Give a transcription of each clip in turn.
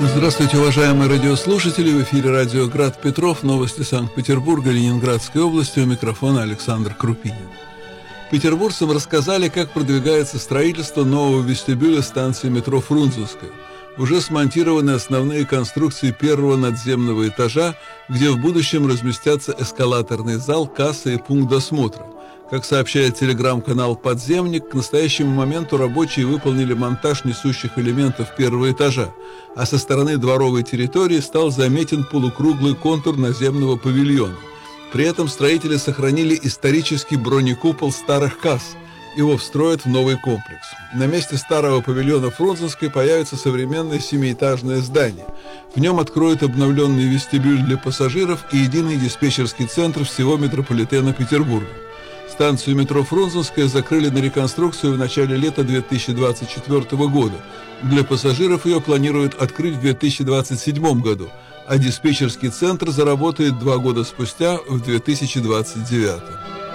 Здравствуйте, уважаемые радиослушатели! В эфире радио «Град Петров», новости Санкт-Петербурга, Ленинградской области, у микрофона Александр Крупинин. Петербуржцам рассказали, как продвигается строительство нового вестибюля станции метро Фрунзенская. Уже смонтированы основные конструкции первого надземного этажа, где в будущем разместятся эскалаторный зал, касса и пункт досмотра. Как сообщает телеграм-канал «Подземник», к настоящему моменту рабочие выполнили монтаж несущих элементов первого этажа, а со стороны дворовой территории стал заметен полукруглый контур наземного павильона. При этом строители сохранили исторический бронекупол старых касс. Его встроят в новый комплекс. На месте старого павильона Фрунзенской появится современное семиэтажное здание. В нем откроют обновленный вестибюль для пассажиров и единый диспетчерский центр всего метрополитена Петербурга. Станцию метро Фрунзенская закрыли на реконструкцию в начале лета 2024 года. Для пассажиров ее планируют открыть в 2027 году, а диспетчерский центр заработает 2 года спустя, в 2029.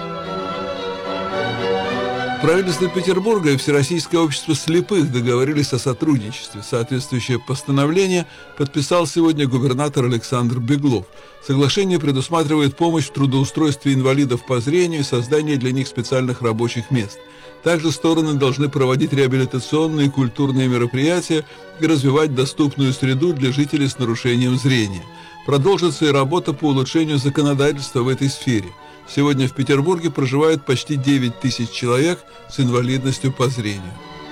Правительство Петербурга и Всероссийское общество слепых договорились о сотрудничестве. Соответствующее постановление подписал сегодня губернатор Александр Беглов. Соглашение предусматривает помощь в трудоустройстве инвалидов по зрению и создание для них специальных рабочих мест. Также стороны должны проводить реабилитационные и культурные мероприятия и развивать доступную среду для жителей с нарушением зрения. Продолжится и работа по улучшению законодательства в этой сфере. Сегодня в Петербурге проживает почти 9 тысяч человек с инвалидностью по зрению.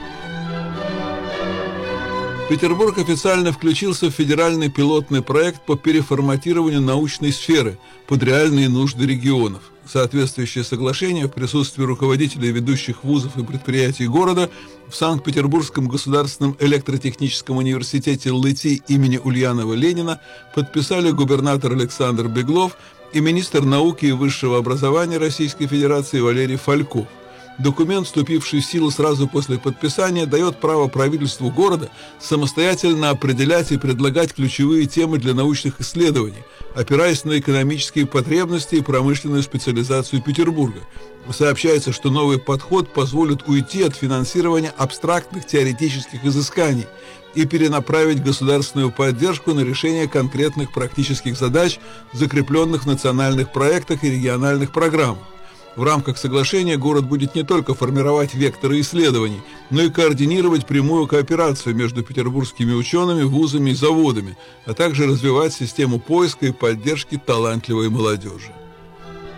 Петербург официально включился в федеральный пилотный проект по переформатированию научной сферы под реальные нужды регионов. Соответствующее соглашение в присутствии руководителей ведущих вузов и предприятий города в Санкт-Петербургском государственном электротехническом университете ЛЭТИ имени Ульянова Ленина подписали губернатор Александр Беглов и министр науки и высшего образования Российской Федерации Валерий Фальков. Документ, вступивший в силу сразу после подписания, дает право правительству города самостоятельно определять и предлагать ключевые темы для научных исследований, опираясь на экономические потребности и промышленную специализацию Петербурга. Сообщается, что новый подход позволит уйти от финансирования абстрактных теоретических изысканий и перенаправить государственную поддержку на решение конкретных практических задач, закрепленных в национальных проектах и региональных программах. В рамках соглашения город будет не только формировать векторы исследований, но и координировать прямую кооперацию между петербургскими учеными, вузами и заводами, а также развивать систему поиска и поддержки талантливой молодежи.